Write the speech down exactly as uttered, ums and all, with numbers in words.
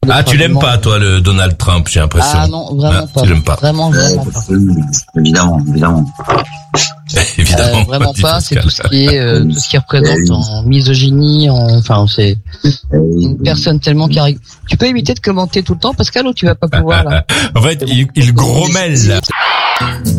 Ah, tu l'aimes pas, toi, le Donald Trump, j'ai l'impression. Ah non, vraiment ah, pas. Tu l'aimes pas. Vraiment, vraiment pas. Évidemment, évidemment. évidemment. Euh, vraiment pas. C'est tout ce qui est, euh, tout ce qui représente en misogynie, en, enfin, c'est une personne tellement carré. Tu peux éviter de commenter tout le temps, Pascal, ou tu vas pas pouvoir là? En fait, il, il grommelle, là.